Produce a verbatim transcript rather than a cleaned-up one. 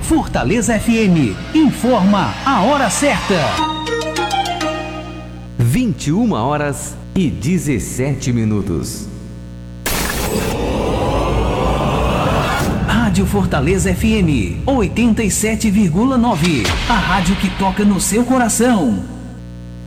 Fortaleza F M informa a hora certa. vinte e uma horas e dezessete minutos. Rádio Fortaleza F M oitenta e sete vírgula nove. A rádio que toca no seu coração.